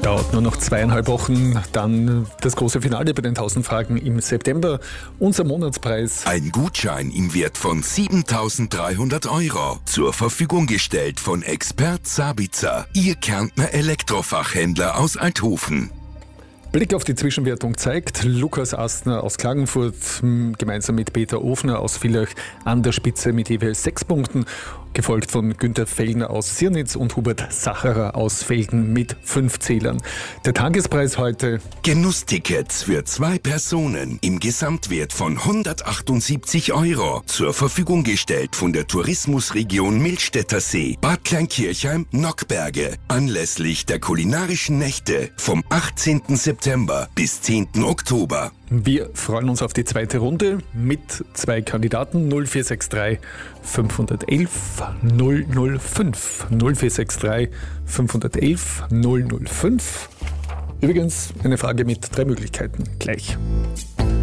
Dauert nur noch 2,5 Wochen, dann das große Finale bei den 1000 Fragen im September. Unser Monatspreis. Ein Gutschein im Wert von 7.300 € zur Verfügung gestellt von Expert Sabitzer, Ihr Kärntner Elektrofachhändler aus Althofen. Blick auf die Zwischenwertung zeigt, Lukas Astner aus Klagenfurt gemeinsam mit Peter Ofner aus Villach an der Spitze mit jeweils 6 Punkten, gefolgt von Günther Fellner aus Sirnitz und Hubert Sacherer aus Velden mit 5 Zählern. Der Tagespreis heute: Genusstickets für 2 Personen im Gesamtwert von 178 € zur Verfügung gestellt von der Tourismusregion Millstätter See, Bad Kleinkirchheim, Nockberge, anlässlich der kulinarischen Nächte vom 18. September bis 10. Oktober. Wir freuen uns auf die zweite Runde mit 2 Kandidaten: 0463 511 005. 0463 511 005. Übrigens eine Frage mit 3 Möglichkeiten gleich.